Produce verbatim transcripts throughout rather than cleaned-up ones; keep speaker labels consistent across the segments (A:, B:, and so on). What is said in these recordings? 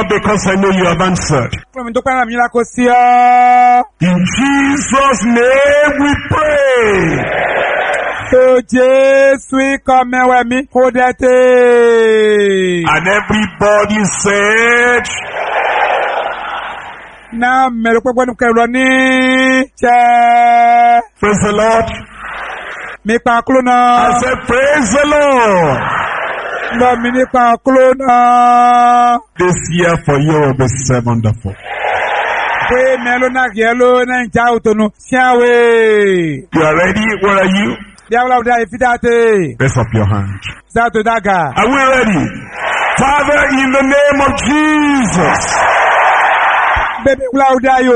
A: Hallelujah, because I know you have answered. In Jesus' name we pray. And everybody said, praise the Lord. I said, praise the Lord. This year for you will be so wonderful. You are ready? Where are you? Raise up your hand. Are we ready? Father, in the name of Jesus. We thank you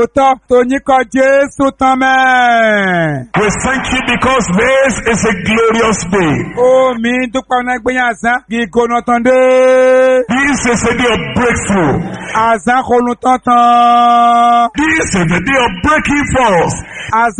A: because this is a glorious day. This is a day of breakthrough. This is a day of breaking forth. A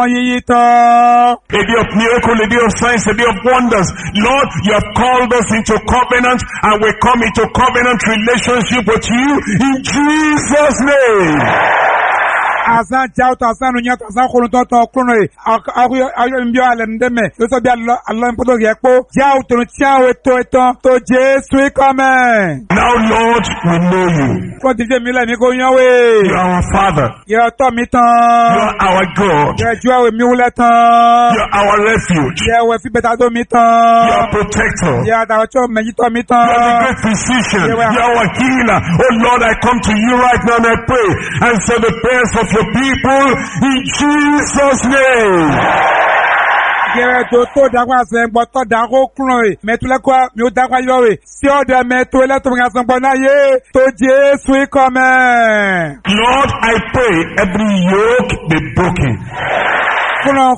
A: day of miracle, a day of signs, a day of wonders. Lord, you have called us into covenant, and we come into covenant relationship with you in Jesus' name. Azan jauta azan unya azan khuluto to krono ayo ayo mbio alendeme so bi Allah mpodo yepo jauto no chiawe to eton to Jesu come. Now Lord, we know you. Ko ti je mi le mi ko yan we. You are our Father. You are to mi tan. You are our God. You are we mi wule tan. You are our refuge. You are fi beta do mi tan. You are protector. You are our cho meji to mi tan. You are the great physician. You are our healer. Oh Lord, I come to you right now and I pray and say the prayers of your people in Jesus' name. Gere to to dagwa se gbo to dago kun e metulekwa mi o dagwa yowe si ode metule to nga san gbo na ye to Jesu come. Lord, I pray every yoke be broken. All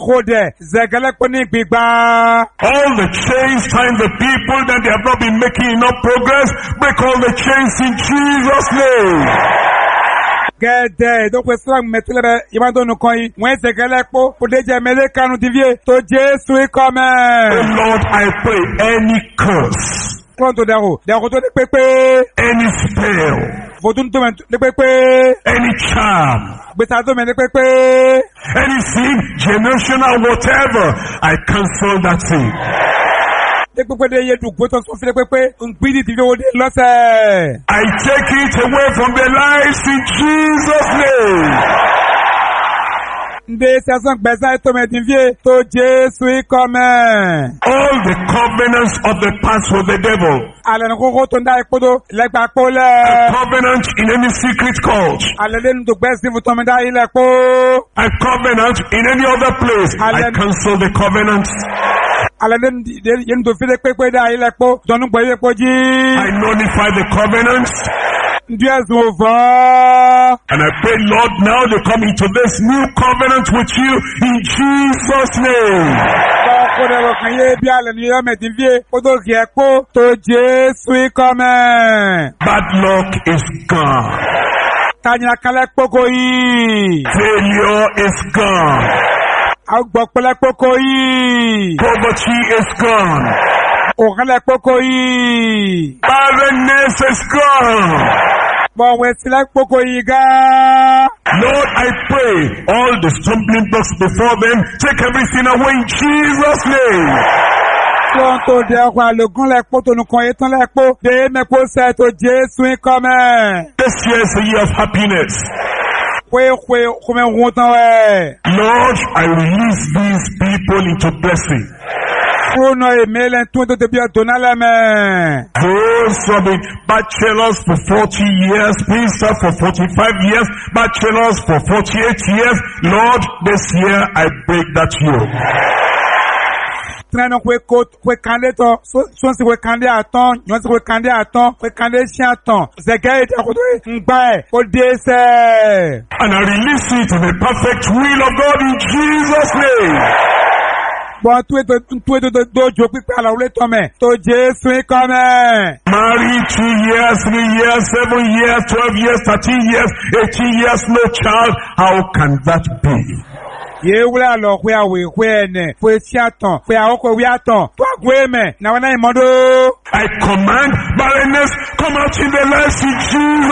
A: the chains tying the people that they have not been making enough progress, break all the chains in Jesus' name. Gede donc we slang metlebe yimando no koyi wen segele po podeje mele kanu divie to Jesu come. Oh Lord, I pray any curse, Pronto daro, daro to de pepe, any spell, vodun to de pepe, any charm, betado men de pepe, anything generational whatever, I cancel that thing. I take it away from their lives in Jesus' name. All the covenants of the past with the devil, a covenant in any secret cult, a covenant in any other place, I cancel the covenant. I nullify the covenants. And I pray, Lord, now they come into this new covenant with you in Jesus' name. Bad luck is gone. Failure is gone. Poverty is gone. Barrenness is gone. Lord, I pray all the stumbling blocks before them, take everything away in Jesus' name. This year is a year of happiness. Lord, I release these people into blessing. Those who have been bachelors for forty years, ministers for forty-five years, bachelors for forty-eight years, Lord, this year I break that yoke. And I release it to the perfect will of God in Jesus' name. Married two years, three years, seven years, twelve years, thirteen years, eighteen years, no child. How can that be? I command barrenness, come out in the lives of Jesus.